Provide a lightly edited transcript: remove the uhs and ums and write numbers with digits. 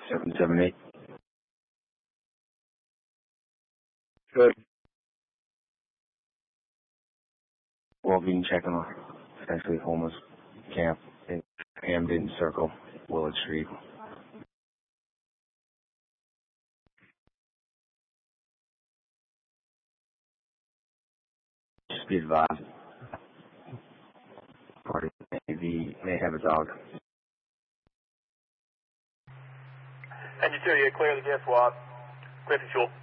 778. Good. Well, being checking on potentially homeless camp in Hamden Circle, Willard Street. Just be advised, party may have a dog. And you two, you're clear of the gas swab. Clear for fuel.